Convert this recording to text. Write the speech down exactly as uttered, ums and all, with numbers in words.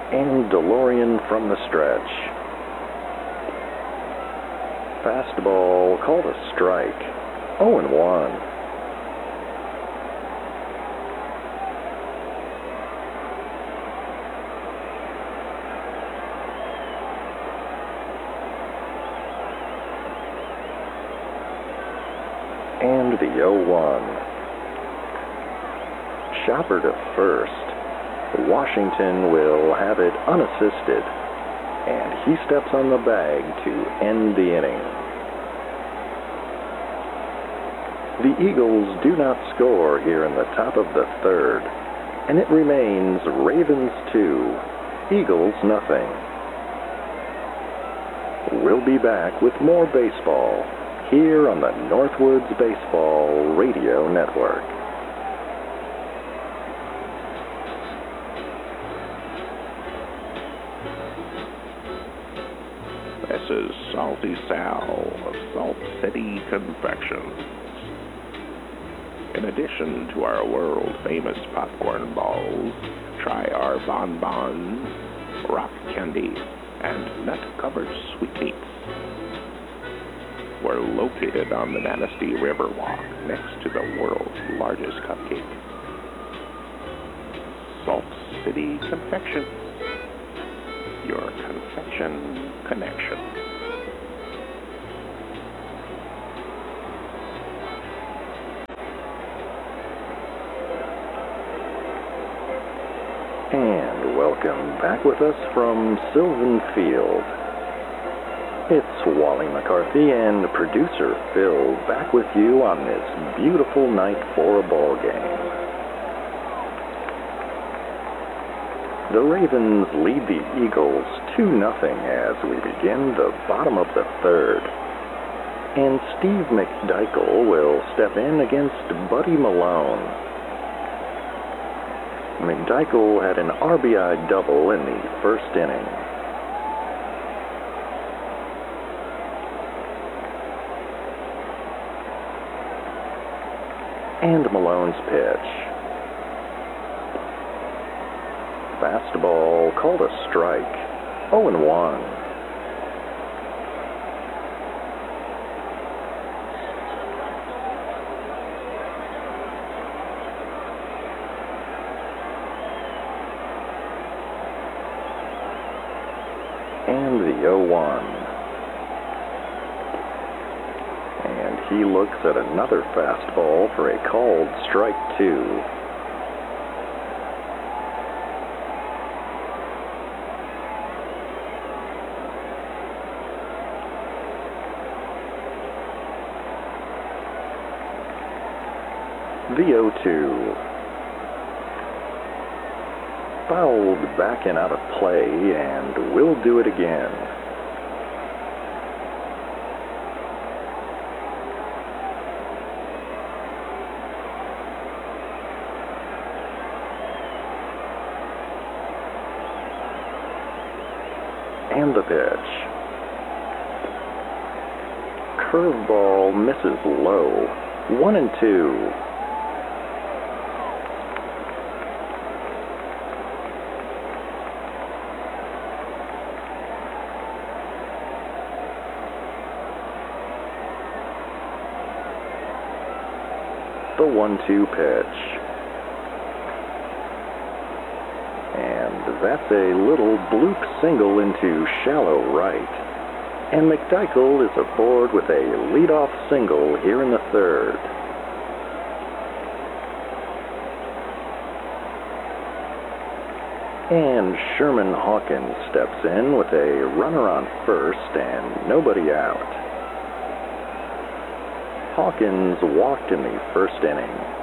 And DeLorean from the stretch. Fastball called a strike. oh and one. And the oh one. Chopper to first. Washington will have it unassisted, and he steps on the bag to end the inning. The Eagles do not score here in the top of the third, and it remains Ravens two, Eagles nothing. We'll be back with more baseball here on the Northwoods Baseball Radio Network. This is Salty Sal of Salt City Confections. In addition to our world-famous popcorn balls, try our bonbons, rock candy, and nut-covered sweetmeats. We're located on the Manistee River Walk next to the world's largest cupcake. Salt City Confections, your confection connection. And welcome back with us from Sylvan Field. It's Wally McCarthy and producer Phil back with you on this beautiful night for a ball game. The Ravens lead the Eagles two nothing as we begin the bottom of the third. And Steve McDykel will step in against Buddy Malone. McDykel had an R B I double in the first inning. And Malone's pitch. Fastball called a strike. oh and one. And the oh one. And he looks at another fastball for a called strike two. The oh two. Fouled back and out of play, and will do it again. And the pitch. Curveball misses low. One and two. The one two pitch. And that's a little bloop single into shallow right. And McDykel is aboard with a leadoff single here in the third. And Sherman Hawkins steps in with a runner on first and nobody out. Hawkins walked in the first inning.